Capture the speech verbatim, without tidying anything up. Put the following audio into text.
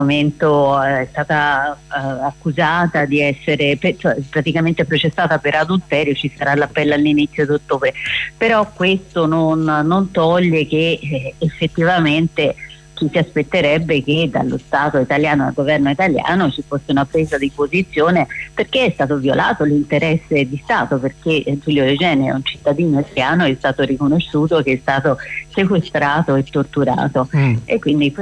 momento è stata uh, accusata di essere pe- cioè, praticamente processata per adulterio. Ci sarà l'appello all'inizio di ottobre, però questo non, non toglie che eh, effettivamente ci si aspetterebbe che dallo Stato italiano, dal governo italiano, ci fosse una presa di posizione, perché è stato violato l'interesse di Stato, perché Giulio Regeni è un cittadino italiano, è stato riconosciuto che è stato sequestrato e torturato, mm. e quindi